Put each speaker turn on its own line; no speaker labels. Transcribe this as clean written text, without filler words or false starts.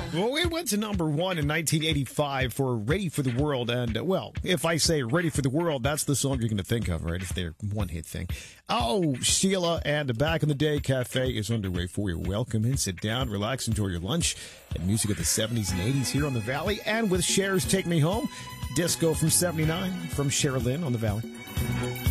Well, it went to number one in 1985 for Ready for the World. And, well, if I say Ready for the World, that's the song you're going to think of, right? It's their one-hit thing. Oh, Sheila and the Back in the Day Cafe is underway for you. Welcome in, sit down, relax, enjoy your lunch. And music of the 70s and 80s here on the Valley. And with Cher's Take Me Home, disco from 79 from Sherilyn on the Valley.